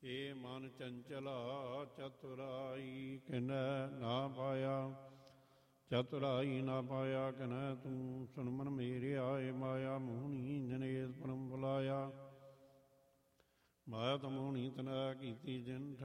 ਏ ਮਨ ਚੰਚਲਾ ਚਤੁਰਾਈ ਕਿਨੈ ਨਾ ਪਾਇਆ, ਚਤੁਰਾਈ ਨਾ ਪਾਇਆ ਕਿਨੈ ਤੂੰ। ਸੁਣ ਮਨ ਮੇਰੇ ਆਏ ਮਾਇਆ ਮੋਹਣੀ, ਜਨੇਸ ਪਰਮ ਬੁਲਾਇਆ। ਮਾਇਆ ਤਮੋਹਣੀ ਤਨੈ ਕੀਤੀ ਜਿਨ